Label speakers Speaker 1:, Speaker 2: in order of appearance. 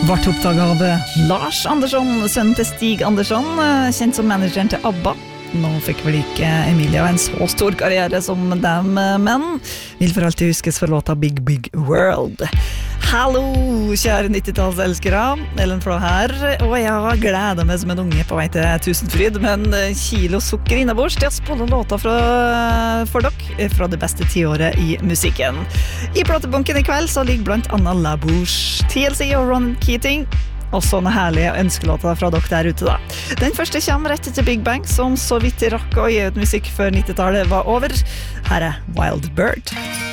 Speaker 1: Vart opptaget av Lars Andersson, sønnen til Stig Andersson, kjent som manageren til ABBA. Nå fikk vel ikke Emilia en så stor karriere som dem, men vil for alltid huskes for låta Big Big World. Hallo, kjære 90-tallselskere, Ellen Flå her, og jeg gleder meg som en unge på vei til Tusenfryd, men kilo sukker innabords til å spille låta for dere fra det beste tiåret i musikken. I platebunken i kveld så ligger blant annet La Bouche, TLC og Ron Keating, og sånne herlige ønskelåter fra dere der ute da. Den første kommer rett til Big Bang, som så vidt rakk å gi ut musikk før 90-tallet var over. Her er Wild Bird.